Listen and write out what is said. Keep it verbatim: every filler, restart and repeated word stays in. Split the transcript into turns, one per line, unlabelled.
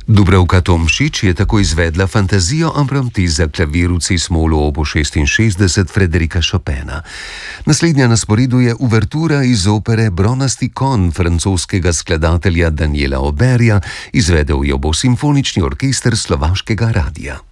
Dubravka Tomšič je tako izvedla fantazijo Impromptu za klavir v C-smolu opus šestinšestdeset Frédérica Chopina. Naslednja na sporedu je uvertura iz opere Bronasti konj francoskega skladatelja Daniela Auberja, izvedel jo bo simfonični orkester Slovaškega radia.